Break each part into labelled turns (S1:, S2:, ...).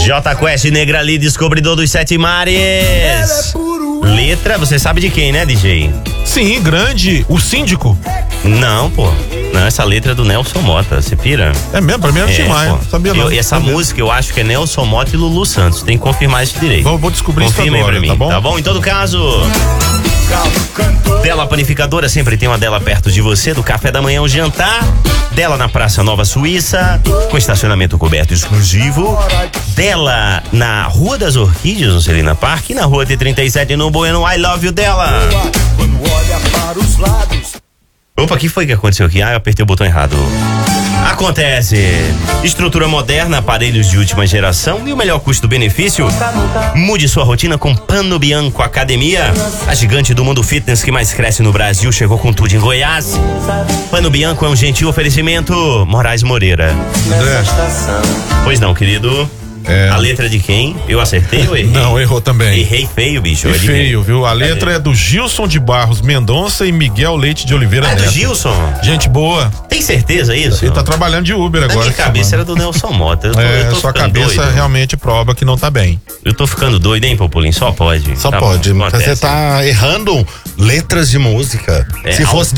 S1: J Quest, Negrali, descobridor dos 7 mares. Letra, você sabe de quem, né, DJ?
S2: Sim, grande, o Síndico.
S1: Não, pô. Não, essa letra é do Nelson Mota, você pira?
S2: É mesmo? Pra mim era Tim Maia, sabia não.
S1: Essa música eu acho que é Nelson Mota e Lulu Santos, tem que confirmar isso direito.
S2: Vou descobrir isso
S1: agora,
S2: pra mim, tá bom?
S1: Tá bom? Em todo caso, Dela Panificadora, sempre tem uma dela perto de você, do café da manhã ao jantar. Dela na Praça Nova Suíça, com estacionamento coberto exclusivo. Dela na Rua das Orquídeas, no Celina Park, e na Rua T37 no Bueno. I love you, Dela. Opa, o que foi que aconteceu aqui? Eu apertei o botão errado. Acontece. Estrutura moderna, aparelhos de última geração e o melhor custo-benefício. Mude sua rotina com Pano Bianco Academia. A gigante do mundo fitness que mais cresce no Brasil chegou com tudo em Goiás. Pano Bianco é um gentil oferecimento. Moraes Moreira. Pois não, querido. A letra de quem? Eu acertei ou errei?
S2: Não, errou também.
S1: Errei feio, bicho.
S2: E feio, viu? A letra é do Gilson de Barros Mendonça e Miguel Leite de Oliveira Neto.
S1: É do Gilson?
S2: Gente boa.
S1: Tem certeza isso?
S2: Ele tá trabalhando de Uber agora.
S1: Na minha cabeça era do Nelson Mota. Eu tô
S2: sua cabeça doido. Realmente prova que não tá bem.
S1: Eu tô ficando doido, hein, Populinho? Só pode.
S3: Só tá pode. Bom, você tá errando letras de música. Se fosse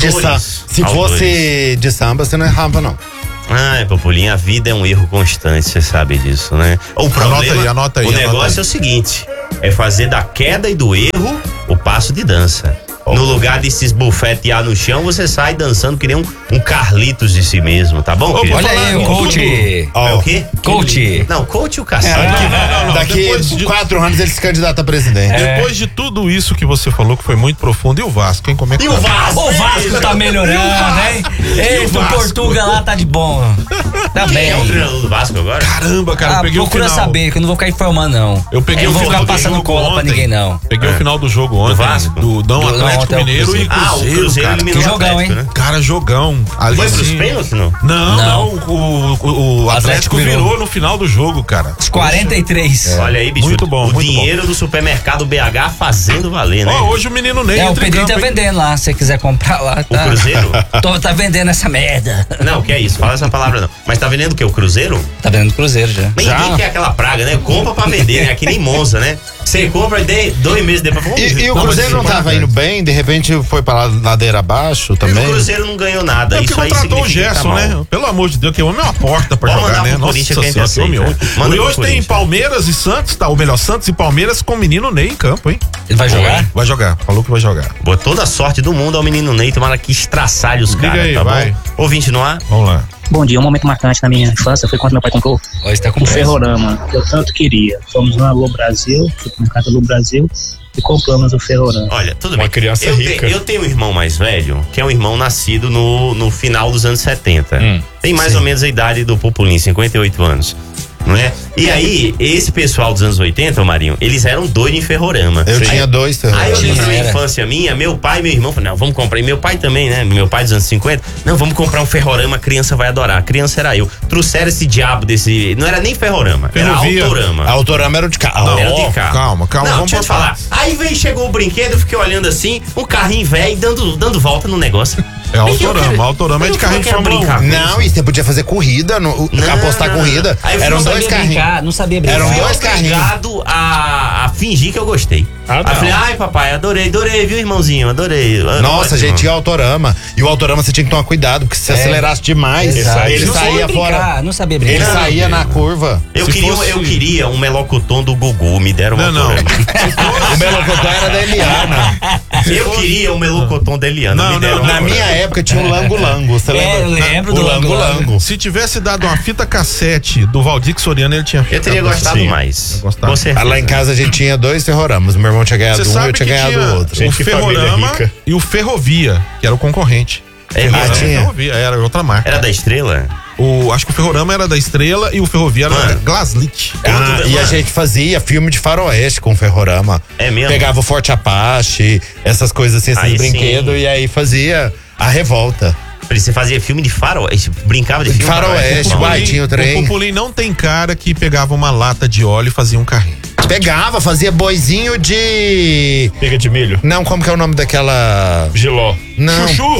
S3: de samba, você não errava, não.
S1: Populinho, a vida é um erro constante, você sabe disso, né? O problema,
S2: anota aí.
S1: O negócio é o seguinte, é fazer da queda e do erro o passo de dança. No lugar de se esbufetear no chão, você sai dançando que nem um Carlitos de si mesmo, tá bom, querido?
S4: Olha aí, o coach.
S1: É o quê?
S4: Coach.
S1: Não, coach o cacete.
S3: Não. Daqui 4 anos ele se candidata a presidente.
S2: Depois de tudo isso que você falou, que foi muito profundo, e o Vasco, hein? Como é que
S1: e o Vasco?
S4: O Vasco tá melhorando, hein? Eita, o Portuga lá tá de bom. Tá bem.
S1: É o treinador do Vasco agora?
S2: Caramba, cara, eu peguei o final.
S4: Procura saber, que eu não vou ficar informando, não.
S2: Eu peguei o final do jogo.
S4: Não vou ficar passando cola pra ninguém, não.
S2: Peguei o final do jogo ontem.
S1: Do Vasco?
S2: Do Atlético Mineiro e Cruzeiro.
S1: O Cruzeiro eliminou
S4: que jogão,
S1: Atlético,
S4: hein?
S1: né?
S2: Cara, jogão. Ali,
S1: foi pros pênaltis, não?
S2: Não. O Atlético virou no final do jogo, cara.
S4: Os 43.
S1: Olha aí, bicho.
S2: Muito bom.
S1: O dinheiro do supermercado BH fazendo valer, né?
S2: Hoje o menino Ney.
S4: O Pedrinho tá vendendo lá. Se você quiser comprar lá, tá.
S1: O Cruzeiro?
S4: Tá vendendo essa merda.
S1: Não, que é isso? Fala essa palavra não. Mas tá vendendo o quê? O Cruzeiro?
S4: Tá vendendo Cruzeiro já.
S1: Ninguém quer aquela praga, né? Compra pra vender, né? Aqui nem Monza, né? Você compra e 2 meses depois.
S3: E o Cruzeiro não tava indo bem, de repente foi pra ladeira abaixo também.
S1: O Cruzeiro não ganhou nada.
S2: Isso aí contratou o Gerson, né? Pelo amor de Deus, que o homem é uma porta pra jogar, né? Nossa senhora, e hoje tem Palmeiras e Santos, tá? Ou melhor, Santos e Palmeiras com o menino Ney em campo, hein?
S4: Ele vai jogar?
S2: Vai jogar, falou que vai jogar.
S1: Boa, toda a sorte do mundo ao menino Ney, tomara que estraçalhe os caras, tá
S2: vai.
S1: bom? Ouvinte no ar?
S2: Vamos lá.
S5: Bom dia, um momento marcante na minha infância foi quando meu pai comprou o Ferrorama, que eu tanto queria. Fomos no Alô Brasil, supermercado Alô Brasil, e compramos o Ferrorama.
S1: Olha, tudo bem.
S2: Uma criança rica.
S1: Eu tenho um irmão mais velho, que é um irmão nascido no final dos anos 70. Tem mais ou menos a idade do Populinho, 58 anos. Não é? E aí, esse pessoal dos anos 80, Marinho, eles eram doidos em Ferrorama.
S3: Eu tinha 2 Ferrorama.
S1: Aí eu lembro na infância minha, meu pai e meu irmão falaram, não, vamos comprar. E meu pai também, né? Meu pai dos anos 50, não, vamos comprar um Ferrorama, a criança vai adorar. A criança era eu. Trouxeram esse diabo desse. Não era nem Ferrorama, era Autorama.
S3: Autorama era o de carro.
S1: Não, era de carro.
S2: Calma,
S1: não, deixa eu te falar. Aí chegou o brinquedo, eu fiquei olhando assim, um carrinho velho dando volta no negócio.
S2: É Autorama é de carrinho de Fórmula 1.
S3: Não, e você podia fazer corrida, apostar corrida. Eram 2 carrinhos.
S4: Não sabia brincar.
S3: Eram 2 carrinhos.
S1: Obrigado a fingir que eu gostei.
S2: Aí
S1: eu falei, ai papai, adorei, viu, irmãozinho, adorei.
S3: Nossa, gente, tinha Autorama. E o Autorama você tinha que tomar cuidado, porque se acelerasse demais, ele saía fora.
S4: Não sabia brincar.
S3: Ele saía na curva.
S1: Eu queria um melocotom do Gugu, me deram um Autorama.
S3: O melocotom era da Eliana.
S1: Eu queria um melocotom da Eliana, me deram.
S3: Na minha época tinha um Lango-Lango, você lembra?
S4: Eu lembro do
S3: Lango-Lango.
S2: Se tivesse dado uma fita cassete do Valdir Soriano, ele tinha feito.
S1: Eu teria gostado mais.
S2: Com certeza.
S3: Lá em casa a gente tinha 2 Ferroramas. Meu irmão tinha ganhado um e eu tinha ganhado o outro.
S2: O Ferrorama e o Ferrovia, que era o concorrente.
S1: Tinha.
S2: Era outra marca.
S1: Era da Estrela?
S2: Acho que o Ferrorama era da Estrela e o Ferrovia era da Glaslit.
S3: E a gente fazia filme de faroeste com o Ferrorama.
S1: É mesmo?
S3: Pegava o Forte Apache, essas coisas assim, esses brinquedos, e aí fazia a revolta.
S1: Você fazia filme de faroeste, brincava de filme de
S3: faroeste, tinha o trem.
S2: O Populinho não tem cara que pegava uma lata de óleo e fazia um carrinho.
S3: Pegava, fazia boizinho de...
S2: Pega de milho?
S3: Não, como que é o nome daquela...
S2: Giló.
S3: Não.
S2: Chuchu.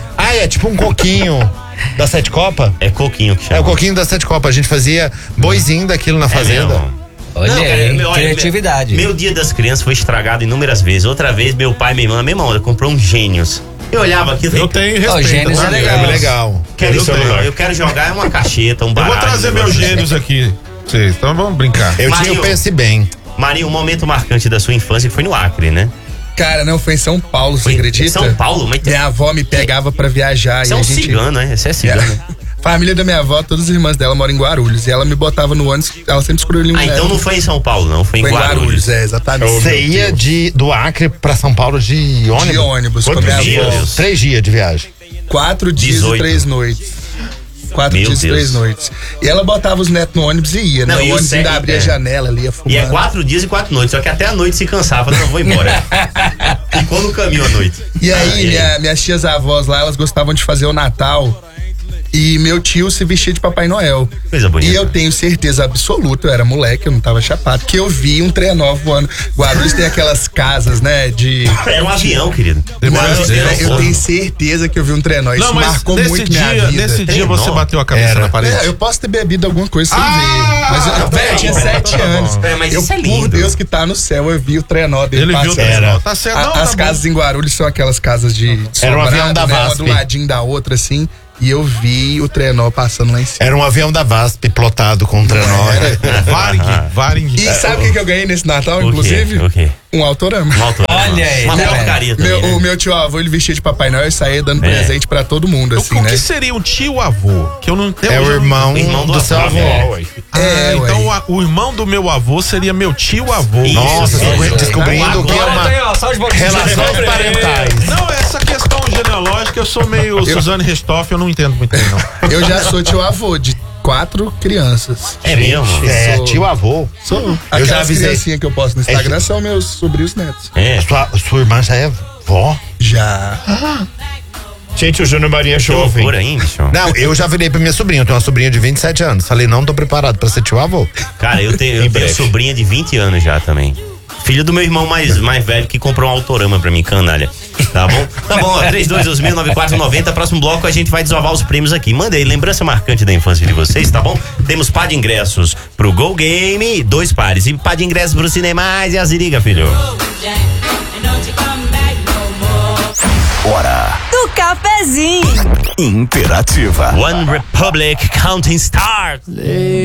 S3: É tipo um coquinho da Sete Copa.
S1: É coquinho que chama.
S3: É o coquinho da Sete Copa. A gente fazia boizinho daquilo na fazenda.
S4: Olha aí, criatividade.
S1: Meu dia das crianças foi estragado inúmeras vezes. Outra vez, meu pai e minha irmã, a mesma onda, comprou um Gênios. Eu olhava aqui.
S2: Eu tenho respeito.
S4: Gênios é legal.
S3: É legal.
S1: Eu quero jogar uma cacheta, um baralho.
S2: Eu vou trazer meus Gênios aqui. Então vamos brincar.
S3: Eu tinha o pense bem.
S1: Marinho, um momento marcante da sua infância foi no Acre, né?
S6: Cara, não, foi em São Paulo, você acredita?
S1: Em São Paulo? Mas...
S6: Minha avó me pegava pra viajar.
S1: Você é um cigano, né? Você é cigano.
S6: Família da minha avó, todas as irmãs dela moram em Guarulhos. E ela me botava no ônibus, ela sempre escolheu um
S1: então não foi em São Paulo, não. Foi em Guarulhos.
S6: Exatamente.
S3: Você ia do Acre pra São Paulo de ônibus?
S6: De ônibus, com a minha avó.
S3: 3 dias de viagem.
S6: 4 dias e 3 noites. 4 dias e 3 noites. E ela botava os netos no ônibus e ia, né? O ônibus ainda abria a janela ali, ia fumando.
S1: E é 4 dias e 4 noites, só que até a noite se cansava, não, vou embora. Ficou no caminho à noite.
S6: E aí, minhas tias avós lá, elas gostavam de fazer o Natal. E meu tio se vestia de Papai Noel.
S1: Coisa bonita.
S6: E eu tenho certeza absoluta, eu era moleque, eu não tava chapado, que eu vi um trenó voando. Guarulhos tem aquelas casas, né, de...
S1: Era um avião, querido.
S6: Eu tenho certeza que eu vi um trenó. Isso marcou muito minha vida.
S2: Nesse dia você bateu a cabeça na parede?
S6: Eu posso ter bebido alguma coisa sem ver. Mas eu tinha 7 anos.
S1: Mas isso é lindo.
S6: Por Deus que tá no céu, eu vi o trenó dele passando.
S2: Ele viu o trenó. Tá certo.
S6: As casas em Guarulhos são aquelas casas de
S3: Era um avião da VASP.
S6: Uma do ladinho da outra, assim. E eu vi o trenó passando lá em cima.
S3: Era um avião da VASP plotado com um trenó.
S2: Varing.
S6: E sabe o que eu ganhei nesse Natal, inclusive?
S1: O quê?
S6: Um autorama.
S4: Olha aí.
S1: Uma porcaria também,
S6: O meu tio avô, ele vestia de Papai Noel e saía dando presente pra todo mundo, assim,
S2: o
S6: né?
S2: que seria um tio avô? Que eu não tenho.
S3: É o irmão do seu avô.
S2: Então o irmão do meu avô seria meu tio avô.
S3: Nossa, descobrindo que é uma relações parentais.
S2: Não, essa questão genealógica, eu sou meio Suzane Richthofen, eu não entendo muito bem, não.
S6: Eu já sou tio avô de 4 crianças.
S1: É mesmo?
S3: Tio avô.
S6: Sou.
S3: Eu já avisei.
S6: Criancinhas que eu posto no Instagram são meus sobrinhos netos.
S3: Sua irmã já é vó?
S6: Já.
S3: Gente, o Júnior Maria é jovem. Não, eu já virei pra minha sobrinha. Eu tenho uma sobrinha de 27 anos. Falei, não tô preparado pra ser tio avô.
S1: Cara, eu tenho sobrinha de 20 anos já também. Filho do meu irmão mais velho que comprou um autorama pra mim, canalha. Tá bom? Tá bom, 32209490. Próximo bloco a gente vai desovar os prêmios aqui. Manda aí, lembrança marcante da infância de vocês, tá bom? Temos par de ingressos pro Go Game, 2 pares. E par de ingressos pro Cinemais e a Ziriga, filho.
S7: Hora
S8: do cafezinho.
S7: Imperativa.
S1: One Republic Counting Stars.